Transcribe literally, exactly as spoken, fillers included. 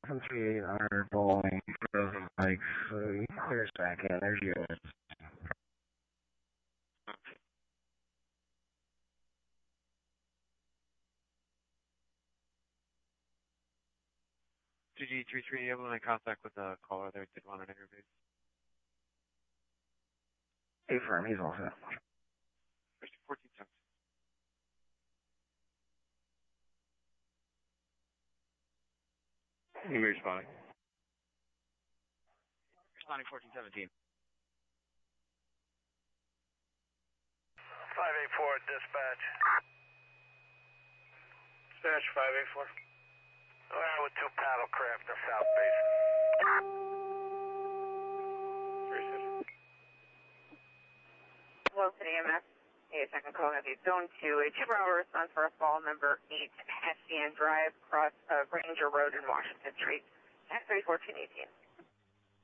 Country are bowling frozen bikes, so you can clear us back in. There's yours. two G three three, able to make contact with the caller there, did want an interview. Hey, firm, he's all set. fourteen seconds. You responding? Responding fourteen seventeen. five eight four, dispatch. Dispatch five eight four. Well, with two paddle craft in South Basin. Hello, City E M S. A second call, have you zone two, a two-hour response for a fall number eight, S D N Drive, across uh, Granger Road in Washington Street, at three fourteen eighteen.